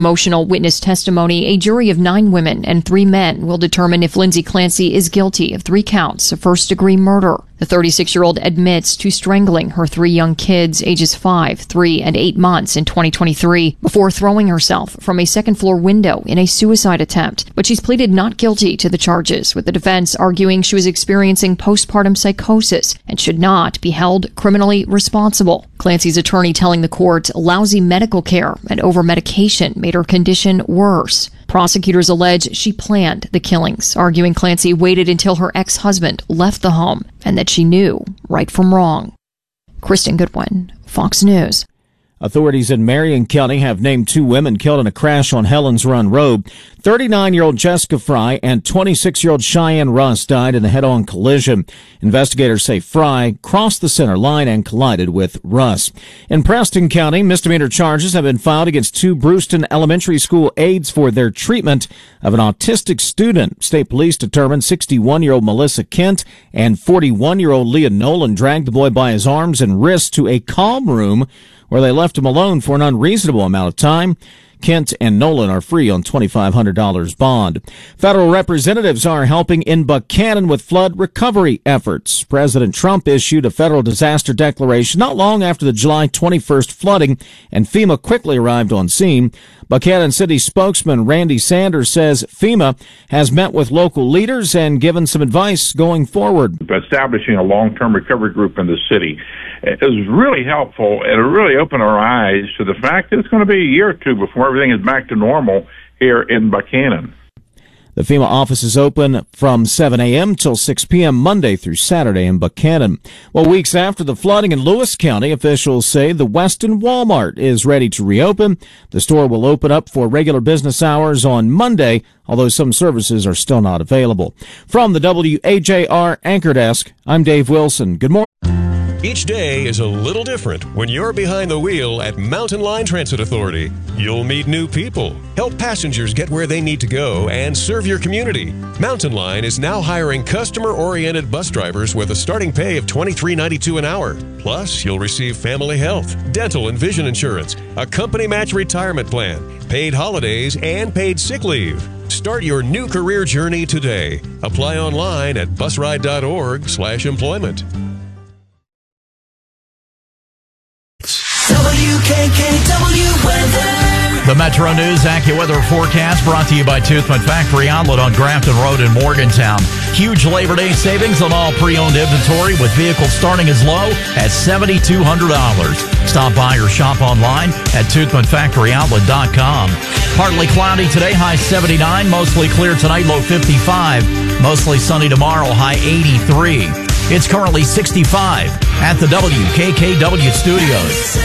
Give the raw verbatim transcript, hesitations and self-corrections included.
Emotional witness testimony, a jury of nine women and three men will determine if Lindsay Clancy is guilty of three counts of first-degree murder. The thirty-six-year-old admits to strangling her three young kids, ages five, three, and eight months in twenty twenty-three, before throwing herself from a second-floor window in a suicide attempt. But she's pleaded not guilty to the charges, with the defense arguing she was experiencing postpartum psychosis and should not be held criminally responsible. Clancy's attorney telling the court lousy medical care and over-medication made her condition worse. Prosecutors allege she planned the killings, arguing Clancy waited until her ex-husband left the home and that she knew right from wrong. Kristen Goodwin, Fox News. Authorities in Marion County have named two women killed in a crash on Helens Run Road. thirty-nine-year-old Jessica Fry and twenty-six-year-old Cheyenne Russ died in a head-on collision. Investigators say Fry crossed the center line and collided with Russ. In Preston County, misdemeanor charges have been filed against two Brewston Elementary School aides for their treatment of an autistic student. State police determined sixty-one-year-old Melissa Kent and forty-one-year-old Leah Nolan dragged the boy by his arms and wrists to a calm room where they left him alone for an unreasonable amount of time. Kent and Nolan are free on twenty-five hundred dollars bond. Federal representatives are helping in Buchanan with flood recovery efforts. President Trump issued a federal disaster declaration not long after the July twenty-first flooding, and FEMA quickly arrived on scene. Buchanan City spokesman Randy Sanders says FEMA has met with local leaders and given some advice going forward. Establishing a long-term recovery group in the city is really helpful, and it really opened our eyes to the fact that it's going to be a year or two before everything is back to normal here in Buchanan. The FEMA office is open from seven a.m. till six p.m. Monday through Saturday in Buchanan. Well, weeks after the flooding in Lewis County, officials say the Weston Walmart is ready to reopen. The store will open up for regular business hours on Monday, although some services are still not available. From the W A J R Anchor Desk, I'm Dave Wilson. Good morning. Each day is a little different when you're behind the wheel at Mountain Line Transit Authority. You'll meet new people, help passengers get where they need to go, and serve your community. Mountain Line is now hiring customer-oriented bus drivers with a starting pay of twenty-three ninety-two an hour. Plus, you'll receive family health, dental and vision insurance, a company match retirement plan, paid holidays, and paid sick leave. Start your new career journey today. Apply online at busride.org slash employment. W K K W weather. The Metro News AccuWeather forecast brought to you by Toothman Factory Outlet on Grafton Road in Morgantown. Huge Labor Day savings on all pre-owned inventory with vehicles starting as low as seven thousand two hundred dollars. Stop by or shop online at toothman factory outlet dot com. Partly cloudy today, high seventy-nine. Mostly clear tonight, low fifty-five. Mostly sunny tomorrow, high eighty-three. It's currently sixty-five at the W K K W studios.